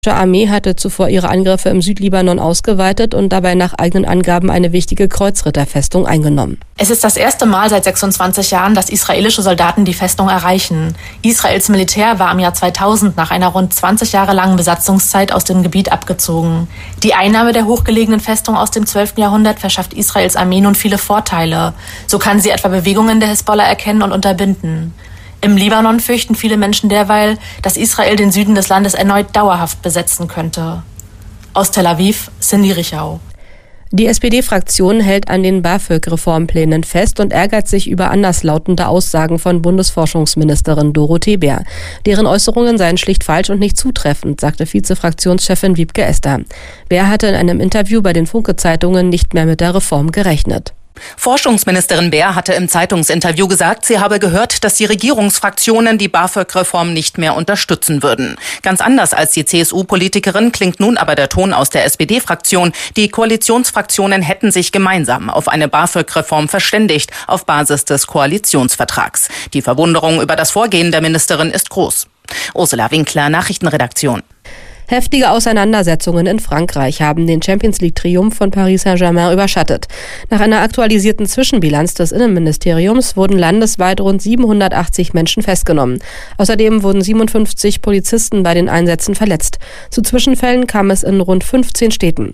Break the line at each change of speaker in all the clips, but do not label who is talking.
Die Armee hatte zuvor ihre Angriffe im Südlibanon ausgeweitet und dabei nach eigenen Angaben eine wichtige Kreuzritterfestung eingenommen.
Es ist das erste Mal seit 26 Jahren, dass israelische Soldaten die Festung erreichen. Israels Militär war im Jahr 2000 nach einer rund 20 Jahre langen Besatzungszeit aus dem Gebiet abgezogen. Die Einnahme der hochgelegenen Festung aus dem 12. Jahrhundert verschafft Israels Armee nun viele Vorteile. So kann sie etwa Bewegungen der Hisbollah erkennen und unterbinden. Im Libanon fürchten viele Menschen derweil, dass Israel den Süden des Landes erneut dauerhaft besetzen könnte. Aus Tel Aviv, Cindy Richau.
Die SPD-Fraktion hält an den BAföG-Reformplänen fest und ärgert sich über anderslautende Aussagen von Bundesforschungsministerin Dorothee Bär. Deren Äußerungen seien schlicht falsch und nicht zutreffend, sagte Vize-Fraktionschefin Wiebke Esther. Bär hatte in einem Interview bei den Funke-Zeitungen nicht mehr mit der Reform gerechnet.
Forschungsministerin Bär hatte im Zeitungsinterview gesagt, sie habe gehört, dass die Regierungsfraktionen die BAföG-Reform nicht mehr unterstützen würden. Ganz anders als die CSU-Politikerin klingt nun aber der Ton aus der SPD-Fraktion. Die Koalitionsfraktionen hätten sich gemeinsam auf eine BAföG-Reform verständigt, auf Basis des Koalitionsvertrags. Die Verwunderung über das Vorgehen der Ministerin ist groß. Ursula Winkler, Nachrichtenredaktion.
Heftige Auseinandersetzungen in Frankreich haben den Champions-League-Triumph von Paris Saint-Germain überschattet. Nach einer aktualisierten Zwischenbilanz des Innenministeriums wurden landesweit rund 780 Menschen festgenommen. Außerdem wurden 57 Polizisten bei den Einsätzen verletzt. Zu Zwischenfällen kam es in rund 15 Städten.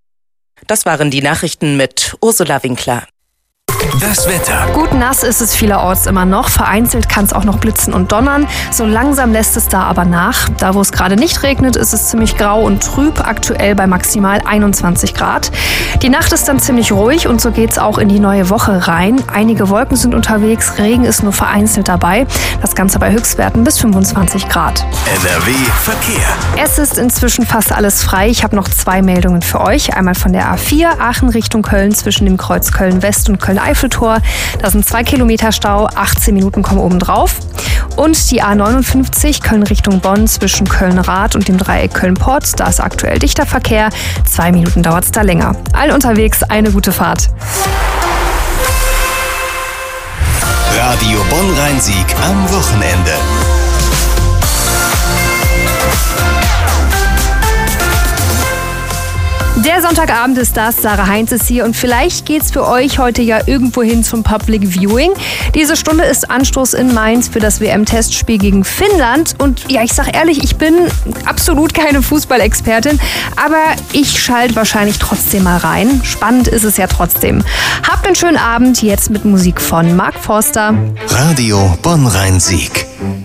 Das waren die Nachrichten mit Ursula Winkler.
Das Wetter.
Gut nass ist es vielerorts immer noch. Vereinzelt kann es auch noch blitzen und donnern. So langsam lässt es da aber nach. Da, wo es gerade nicht regnet, ist es ziemlich grau und trüb. Aktuell bei maximal 21 Grad. Die Nacht ist dann ziemlich ruhig und so geht es auch in die neue Woche rein. Einige Wolken sind unterwegs, Regen ist nur vereinzelt dabei. Das Ganze bei Höchstwerten bis 25 Grad.
NRW Verkehr.
Es ist inzwischen fast alles frei. Ich habe noch 2 Meldungen für euch. Einmal von der A4 Aachen Richtung Köln zwischen dem Kreuz Köln-West und Köln-Eiffelturm. Da sind 2 Kilometer Stau, 18 Minuten kommen oben drauf. Und die A59 Köln Richtung Bonn zwischen Köln-Rath und dem Dreieck Köln-Port. Da ist aktuell dichter Verkehr. 2 Minuten dauert es da länger. Allen unterwegs eine gute Fahrt.
Radio Bonn-Rhein-Sieg am Wochenende.
Der Sonntagabend ist das, Sarah Heinz ist hier und vielleicht geht's für euch heute ja irgendwo hin zum Public Viewing. Diese Stunde ist Anstoß in Mainz für das WM-Testspiel gegen Finnland und ja, ich sag ehrlich, ich bin absolut keine Fußballexpertin, aber ich schalte wahrscheinlich trotzdem mal rein. Spannend ist es ja trotzdem. Habt einen schönen Abend, jetzt mit Musik von Mark Forster.
Radio Bonn-Rhein-Sieg.